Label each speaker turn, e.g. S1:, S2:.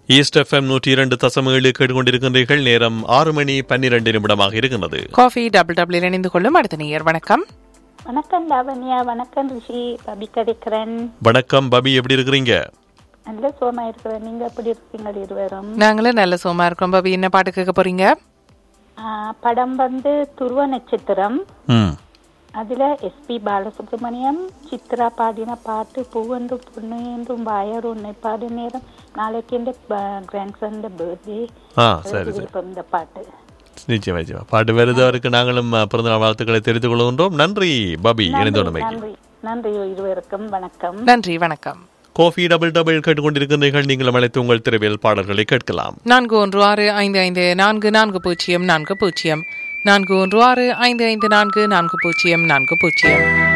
S1: East FM 102.7 கேட்டுக்கொண்டிருக்கின்றீர்கள். நேரம் 6:12 இருக்கிறது.
S2: காஃபி டபுள் டபுள் இணைந்து கொள்ளும் அடுத்த நேயர். வணக்கம்.
S3: வணக்கம் லாவண்யா. வணக்கம் ரிஷி. பபி கதைக்கிறேன்.
S1: வணக்கம் பபி, எப்படி இருக்கிறீங்க?
S3: நல்ல சோமா இருக்கிறேன். நீங்க எப்படி இருக்கீங்க இருவரும்?
S2: நாங்களும் நல்ல சோமா இருக்கோம். பபி, என்ன பாட்டு கேட்க போறீங்க?
S3: படம் துருவ நட்சத்திரம். அதுல எஸ்பி பாலசுப்ரமணியம் சித்ரா பாடின பாட்டு பூவென்றும் பொண்ணு என்றும் வாயார் உன்னை பாடு நேரம். நாளைக்கு எந்த கிராண்ட் சன் பர்த்டே. இந்த பாட்டு
S1: நிச்சயமா பாட்டு வருதவருக்கு நாங்களும் பிறந்தநாள் வாழ்த்துக்களை தெரிவித்துக் கொள்கின்றோம். நன்றி பபி, இணைந்தோனமைக்கு
S3: நன்றி இருவருக்கும். வணக்கம்.
S2: நன்றி, வணக்கம்.
S1: காஃபி டபுள் டபுள் கேட்டுக்கொண்டிருக்கிறீர்கள். நீங்கள் அழைத்து உங்கள் திரைவியல் பாடல்களை கேட்கலாம்.
S2: 4166554404 41665544.